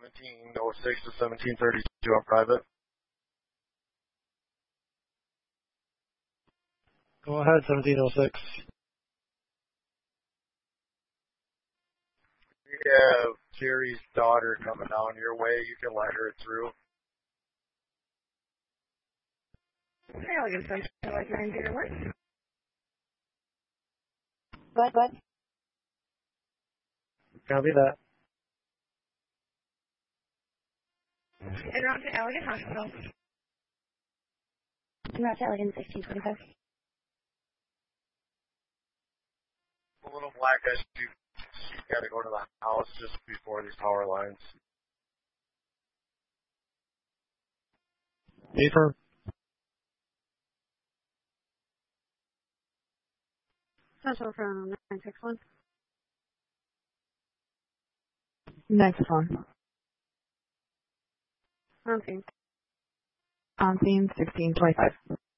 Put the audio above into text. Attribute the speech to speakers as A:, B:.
A: 1706 to 1732 on private.
B: Go ahead, 1706.
A: We have Jerry's daughter coming down your way. You can let her through.
C: Hey, Elegant Central, like 901.
D: What?
B: Copy that.
C: En route to Elegant Hospital.
D: En route to Elegant 1625.
A: A little black SUV. You gotta go to the house just before these power lines.
B: Paper.
C: Central from 961.
D: 961.
C: On scene.
D: On scene 1625.